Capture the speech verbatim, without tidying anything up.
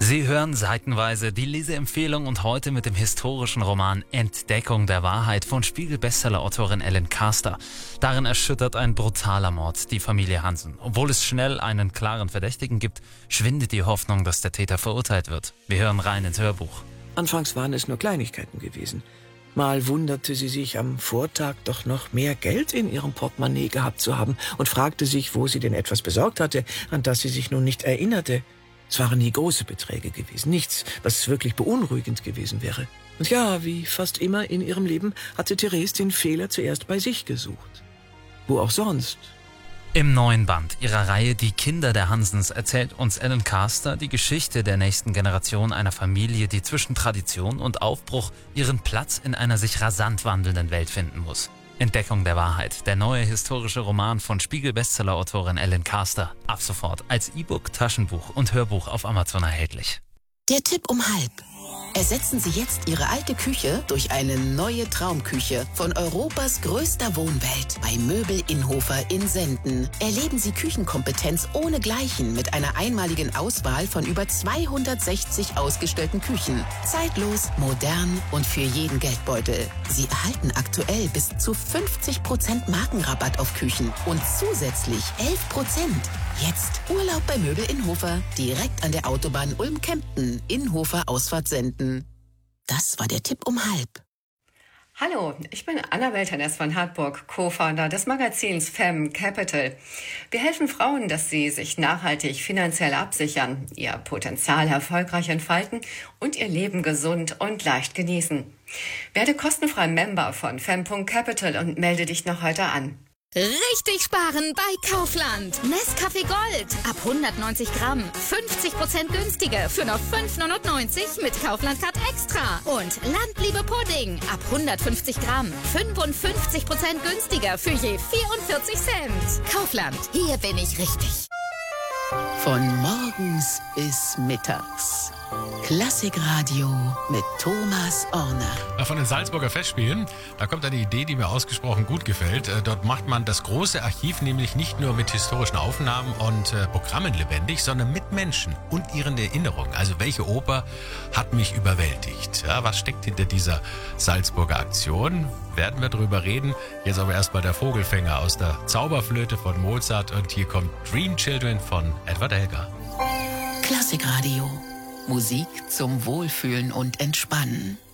Sie hören seitenweise die Leseempfehlung und heute mit dem historischen Roman Entdeckung der Wahrheit von Spiegel-Bestseller-Autorin Ellen Carster. Darin erschüttert ein brutaler Mord die Familie Hansen. Obwohl es schnell einen klaren Verdächtigen gibt, schwindet die Hoffnung, dass der Täter verurteilt wird. Wir hören rein ins Hörbuch. Anfangs waren es nur Kleinigkeiten gewesen. Mal wunderte sie sich, am Vortag doch noch mehr Geld in ihrem Portemonnaie gehabt zu haben und fragte sich, wo sie denn etwas besorgt hatte, an das sie sich nun nicht erinnerte. Es waren nie große Beträge gewesen, nichts, was wirklich beunruhigend gewesen wäre. Und ja, wie fast immer in ihrem Leben hatte Therese den Fehler zuerst bei sich gesucht. Wo auch sonst. Im neuen Band ihrer Reihe Die Kinder der Hansens erzählt uns Ellen Carster die Geschichte der nächsten Generation einer Familie, die zwischen Tradition und Aufbruch ihren Platz in einer sich rasant wandelnden Welt finden muss. Entdeckung der Wahrheit, der neue historische Roman von Spiegel-Bestseller-Autorin Ellen Carster. Ab sofort als E-Book, Taschenbuch und Hörbuch auf Amazon erhältlich. Der Tipp um halb. Ersetzen Sie jetzt Ihre alte Küche durch eine neue Traumküche von Europas größter Wohnwelt bei Möbel Inhofer in Senden. Erleben Sie Küchenkompetenz ohnegleichen mit einer einmaligen Auswahl von über zweihundertsechzig ausgestellten Küchen. Zeitlos, modern und für jeden Geldbeutel. Sie erhalten aktuell bis zu fünfzig Prozent Markenrabatt auf Küchen und zusätzlich elf Prozent. Jetzt Urlaub bei Möbel Inhofer, direkt an der Autobahn Ulm-Kempten, Inhofer Ausfahrt Senden. Das war der Tipp um halb. Hallo, ich bin Anna Welternes von Hartburg, Co-Founder des Magazins Femme Capital. Wir helfen Frauen, dass sie sich nachhaltig finanziell absichern, ihr Potenzial erfolgreich entfalten und ihr Leben gesund und leicht genießen. Werde kostenfrei Member von Femme Punkt Capital und melde dich noch heute an. Richtig sparen bei Kaufland. Nescafé Gold ab hundertneunzig Gramm. fünfzig Prozent günstiger für nur fünf neunundneunzig mit Kaufland-Card Extra. Und Landliebe Pudding ab hundertfünfzig Gramm. fünfundfünfzig Prozent günstiger für je vierundvierzig Cent. Kaufland, hier bin ich richtig. Von morgens bis mittags. Klassikradio mit Thomas Orner. Von den Salzburger Festspielen, da kommt eine Idee, die mir ausgesprochen gut gefällt. Dort macht man das große Archiv nämlich nicht nur mit historischen Aufnahmen und äh, Programmen lebendig, sondern mit Menschen und ihren Erinnerungen. Also welche Oper hat mich überwältigt? Ja, was steckt hinter dieser Salzburger Aktion? Werden wir drüber reden. Jetzt aber erstmal der Vogelfänger aus der Zauberflöte von Mozart und hier kommt Dream Children von Edward Elgar. Klassikradio. Musik zum Wohlfühlen und Entspannen.